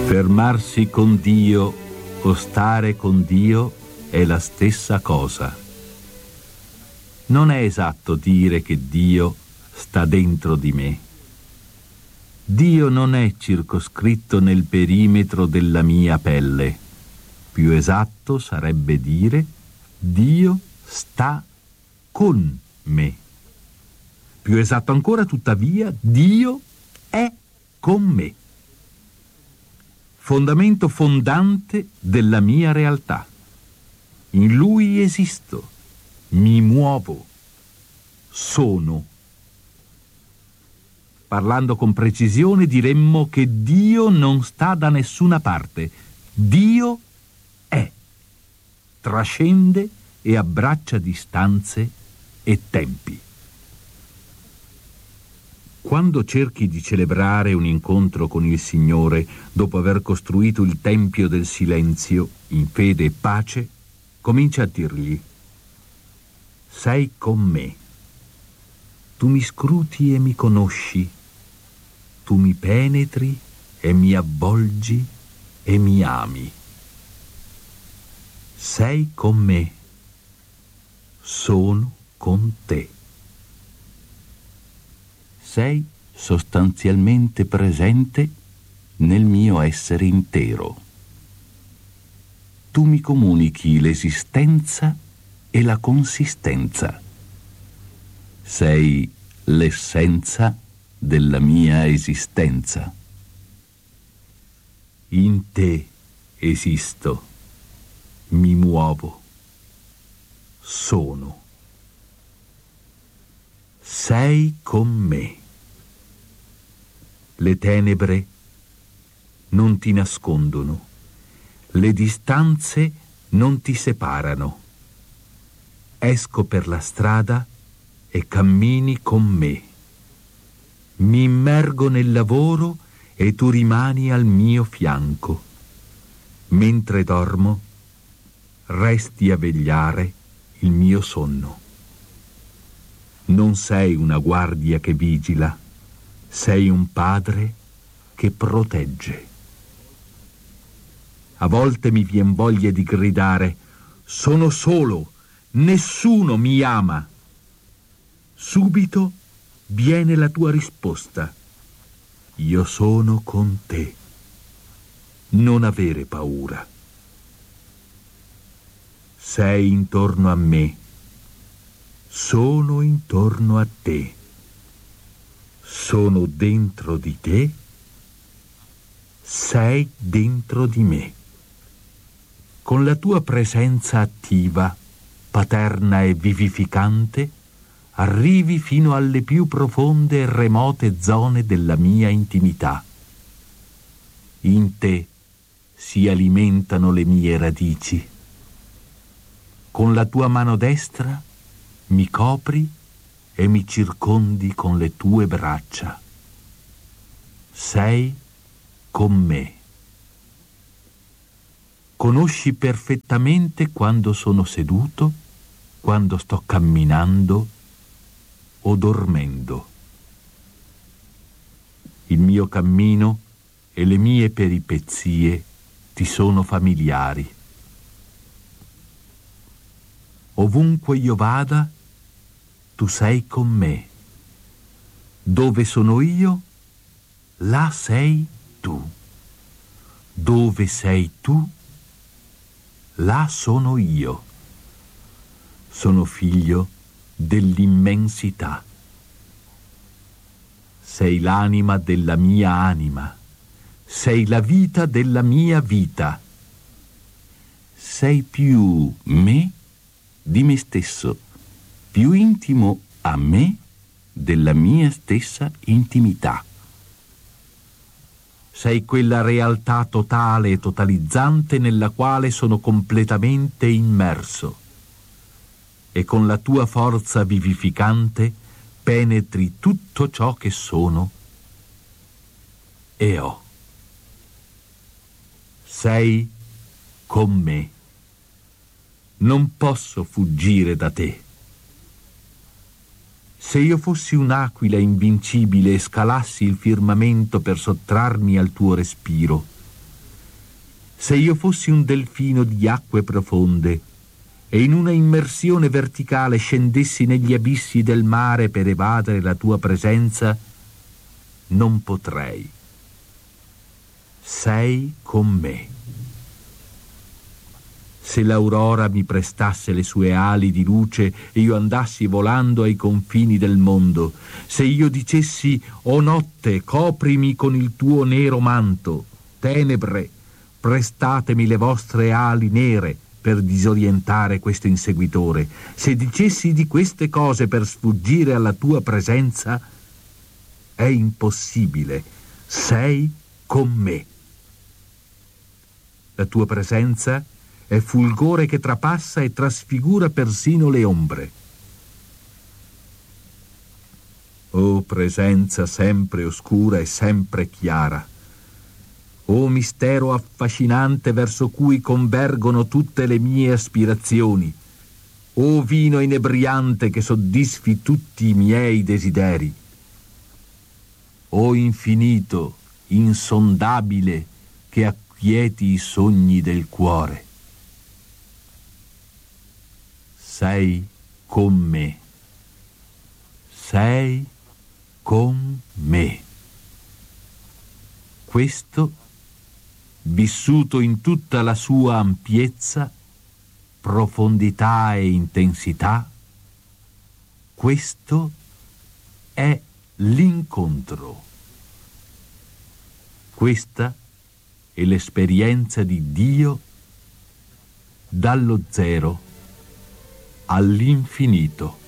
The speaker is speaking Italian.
Fermarsi con Dio o stare con Dio è la stessa cosa. Non è esatto dire che Dio sta dentro di me. Dio non è circoscritto nel perimetro della mia pelle. Più esatto sarebbe dire Dio sta con me. Più esatto ancora, tuttavia, Dio è con me. Fondamento fondante della mia realtà. In Lui esisto, mi muovo, sono. Parlando con precisione diremmo che Dio non sta da nessuna parte. Dio è. Trascende e abbraccia distanze e tempi. Quando cerchi di celebrare un incontro con il Signore dopo aver costruito il Tempio del silenzio in fede e pace, comincia a dirgli: sei con me. Tu mi scruti e mi conosci. Tu mi penetri e mi avvolgi e mi ami. Sei con me. Sono con te. Sei sostanzialmente presente nel mio essere intero. Tu mi comunichi l'esistenza e la consistenza. Sei l'essenza della mia esistenza. In te esisto, mi muovo, sono. Sei con me. Le tenebre non ti nascondono, le distanze non ti separano. Esco per la strada e cammini con me. Mi immergo nel lavoro e tu rimani al mio fianco. Mentre dormo, resti a vegliare il mio sonno. Non sei una guardia che vigila, sei un padre che protegge. A volte mi vien voglia di gridare: sono solo, nessuno mi ama. Subito viene la tua risposta: io sono con te. Non avere paura. Sei intorno a me. Sono intorno a te. Sono dentro di te. Sei dentro di me. Con la tua presenza attiva, paterna e vivificante, arrivi fino alle più profonde e remote zone della mia intimità. In te si alimentano le mie radici. Con la tua mano destra mi copri e mi circondi con le tue braccia. Sei con me. Conosci perfettamente quando sono seduto, quando sto camminando o dormendo. Il mio cammino e le mie peripezie ti sono familiari. Ovunque io vada, tu sei con me. Dove sono io, là sei tu. Dove sei tu, là sono io. Sono figlio dell'immensità. Sei l'anima della mia anima. Sei la vita della mia vita. Sei più me di me stesso, più intimo a me della mia stessa intimità. Sei quella realtà totale e totalizzante nella quale sono completamente immerso e con la tua forza vivificante penetri tutto ciò che sono e ho. Sei con me. Non posso fuggire da te. Se io fossi un'aquila invincibile e scalassi il firmamento per sottrarmi al tuo respiro, Se io fossi un delfino di acque profonde e in una immersione verticale scendessi negli abissi del mare per evadere la tua presenza, non potrei. Sei con me. Se l'aurora mi prestasse le sue ali di luce e io andassi volando ai confini del mondo, se io dicessi: «O notte, coprimi con il tuo nero manto, tenebre, prestatemi le vostre ali nere per disorientare questo inseguitore», se dicessi di queste cose per sfuggire alla tua presenza, è impossibile. Sei con me. La tua presenza è fulgore che trapassa e trasfigura persino le ombre. O presenza sempre oscura e sempre chiara, o mistero affascinante verso cui convergono tutte le mie aspirazioni, o vino inebriante che soddisfi tutti i miei desideri, o infinito, insondabile, che acquieti i sogni del cuore. Sei con me. Sei con me. Questo, vissuto in tutta la sua ampiezza, profondità e intensità, questo è l'incontro. Questa è l'esperienza di Dio dallo zero all'infinito.